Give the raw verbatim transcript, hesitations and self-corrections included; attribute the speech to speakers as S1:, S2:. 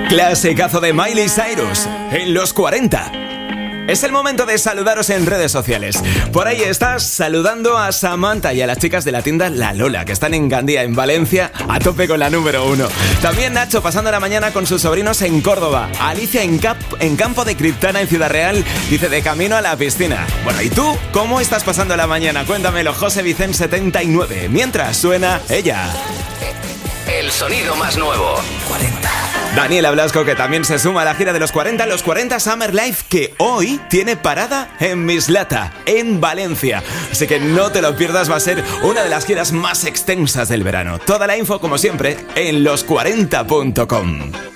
S1: Clasicazo de Miley Cyrus en los cuarenta. Es el momento de saludaros en redes sociales. Por ahí estás saludando a Samantha y a las chicas de la tienda La Lola, que están en Gandía, en Valencia, a tope con la número uno. También Nacho pasando la mañana con sus sobrinos en Córdoba. Alicia en, Cap en Campo de Criptana, en Ciudad Real, dice de camino a la piscina. Bueno, ¿y tú cómo estás pasando la mañana? Cuéntamelo, José Vicente setenta y nueve. Mientras suena ella.
S2: El sonido más nuevo. cuarenta.
S1: Daniela Blasco, que también se suma a la gira de los cuarenta, los cuarenta Summer Life, que hoy tiene parada en Mislata, en Valencia. Así que no te lo pierdas, va a ser una de las giras más extensas del verano. Toda la info, como siempre, en los cuarenta punto com.